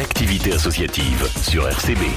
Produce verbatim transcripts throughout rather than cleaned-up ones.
activité associative sur R C B.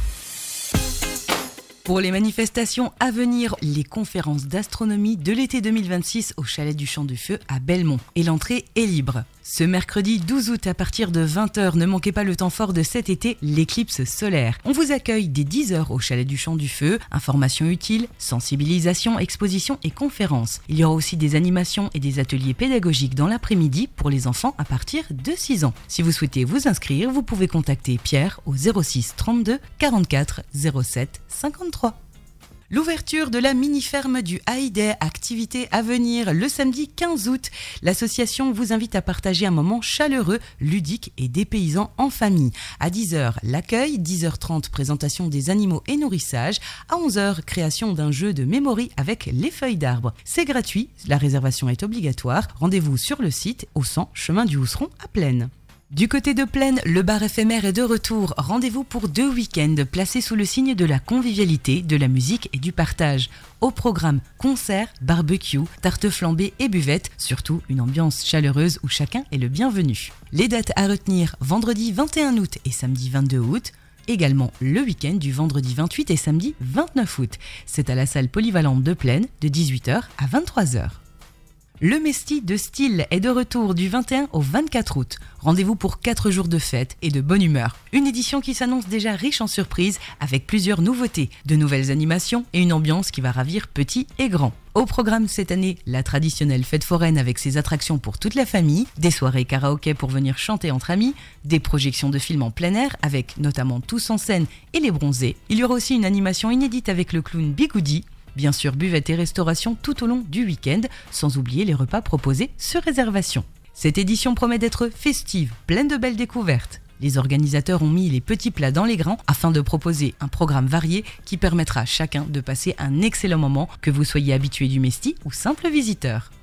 Pour les manifestations à venir, les conférences d'astronomie de l'été deux mille vingt-six au chalet du Champ du Feu à Belmont. Et l'entrée est libre. Ce mercredi douze août à partir de vingt heures, ne manquez pas le temps fort de cet été, l'éclipse solaire. On vous accueille dès dix heures au chalet du Champ du Feu. Informations utiles, sensibilisation, exposition et conférences. Il y aura aussi des animations et des ateliers pédagogiques dans l'après-midi pour les enfants à partir de six ans. Si vous souhaitez vous inscrire, vous pouvez contacter Pierre au zéro six trente-deux quarante-quatre zéro sept cinquante-trois. L'ouverture de la mini-ferme du Haïdais, activité à venir le samedi quinze août. L'association vous invite à partager un moment chaleureux, ludique et dépaysant en famille. À dix heures, l'accueil, dix heures trente, présentation des animaux et nourrissage. À onze heures, création d'un jeu de mémoire avec les feuilles d'arbre. C'est gratuit, la réservation est obligatoire. Rendez-vous sur le site au cent chemin du Housseron à Plaine. Du côté de Plaine, le bar éphémère est de retour. Rendez-vous pour deux week-ends placés sous le signe de la convivialité, de la musique et du partage. Au programme, concerts, barbecue, tartes flambées et buvettes, surtout une ambiance chaleureuse où chacun est le bienvenu. Les dates à retenir, vendredi vingt et un août et samedi vingt-deux août. Également le week-end du vendredi vingt-huit et samedi vingt-neuf août. C'est à la salle polyvalente de Plaine de dix-huit heures à vingt-trois heures. Le Mesti de Style est de retour du vingt et un au vingt-quatre août. Rendez-vous pour quatre jours de fête et de bonne humeur. Une édition qui s'annonce déjà riche en surprises avec plusieurs nouveautés, de nouvelles animations et une ambiance qui va ravir petits et grands. Au programme cette année, la traditionnelle fête foraine avec ses attractions pour toute la famille, des soirées karaoké pour venir chanter entre amis, des projections de films en plein air avec notamment Tous en scène et Les Bronzés. Il y aura aussi une animation inédite avec le clown Bigoudi. Bien sûr, buvette et restauration tout au long du week-end, sans oublier les repas proposés sur réservation. Cette édition promet d'être festive, pleine de belles découvertes. Les organisateurs ont mis les petits plats dans les grands afin de proposer un programme varié qui permettra à chacun de passer un excellent moment, que vous soyez habitué du Mesti ou simple visiteur.